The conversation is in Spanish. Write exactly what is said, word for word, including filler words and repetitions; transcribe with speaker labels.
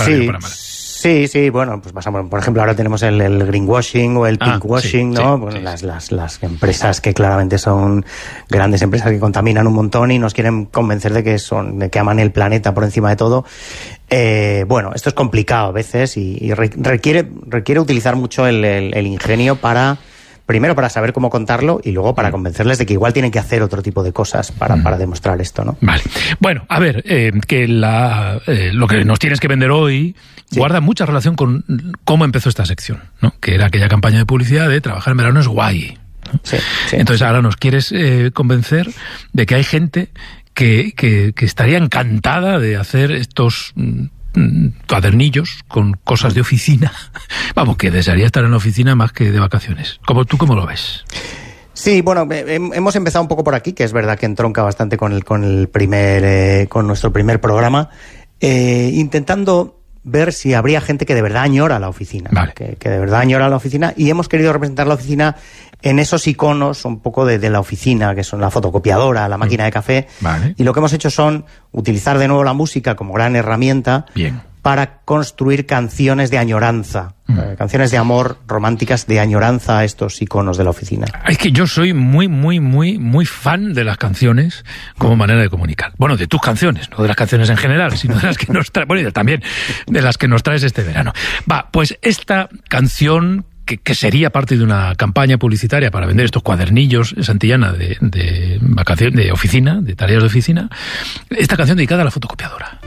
Speaker 1: para
Speaker 2: sí,
Speaker 1: bien o para mal.
Speaker 2: Sí, sí, bueno, pues pasamos, por ejemplo, ahora tenemos el, el greenwashing o el
Speaker 1: Ah,
Speaker 2: pinkwashing,
Speaker 1: sí,
Speaker 2: ¿no?
Speaker 1: sí,
Speaker 2: bueno,
Speaker 1: sí,
Speaker 2: las,
Speaker 1: sí.
Speaker 2: las, las empresas que claramente son grandes empresas que contaminan un montón y nos quieren convencer de que son, de que aman el planeta por encima de todo. Eh, bueno, esto es complicado a veces y, y requiere, requiere utilizar mucho el, el, el ingenio para... Primero para saber cómo contarlo y luego para convencerles de que igual tienen que hacer otro tipo de cosas para, para demostrar esto, ¿no?
Speaker 1: Vale. Bueno, a ver, eh, que la, eh, lo que nos tienes que vender hoy sí. guarda mucha relación con cómo empezó esta sección, ¿no? Que era aquella campaña de publicidad de trabajar en verano es guay, ¿no? Sí, sí. Entonces ahora nos quieres eh, convencer de que hay gente que, que, que estaría encantada de hacer estos... cuadernillos con cosas de oficina. Vamos, que desearía estar en la oficina más que de vacaciones. ¿Cómo, ¿Tú cómo lo ves?
Speaker 2: Sí, bueno, eh, hemos empezado un poco por aquí, que es verdad que entronca bastante con el, con el primer, eh, con nuestro primer programa, eh, intentando ver si habría gente que de verdad añora la oficina,
Speaker 1: vale.
Speaker 2: que, que de verdad añora la oficina, y hemos querido representar la oficina en esos iconos un poco de, de la oficina, que son la fotocopiadora, la máquina de café,
Speaker 1: vale.
Speaker 2: y lo que hemos hecho son utilizar de nuevo la música como gran herramienta
Speaker 1: Bien.
Speaker 2: para construir canciones de añoranza,
Speaker 1: mm.
Speaker 2: eh, canciones de amor románticas de añoranza a estos iconos de la oficina.
Speaker 1: Es que yo soy muy, muy, muy, muy fan de las canciones como manera de comunicar. Bueno, de tus canciones, no de las canciones en general, sino de las que nos traes, bueno, y también de las que nos traes este verano. Va, pues esta canción... Que, que sería parte de una campaña publicitaria para vender estos cuadernillos Santillana de, de vacaciones, de oficina, de tareas de oficina, esta canción dedicada a la fotocopiadora.